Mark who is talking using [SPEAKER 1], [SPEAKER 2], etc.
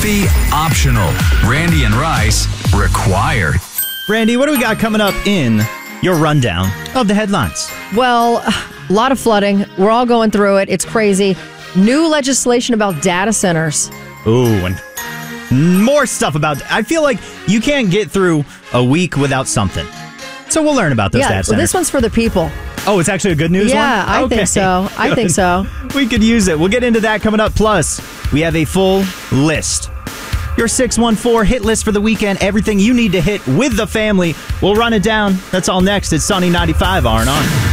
[SPEAKER 1] Coffee, optional. Randy and Rice, required.
[SPEAKER 2] Randy, what do we got coming up in your rundown of the headlines?
[SPEAKER 3] Well, a lot of flooding. We're all going through it. It's crazy. New legislation about data centers.
[SPEAKER 2] Ooh, and more stuff about... I feel like you can't get through a week without something. So we'll learn about those data centers.
[SPEAKER 3] Well, this one's for the people.
[SPEAKER 2] Oh, it's actually a good news one?
[SPEAKER 3] Yeah, I think so. I think so.
[SPEAKER 2] We could use it. We'll get into that coming up. Plus, we have a full list. Your 614 hit list for the weekend. Everything you need to hit with the family. We'll run it down. That's all next. It's Sunny 95 R&R.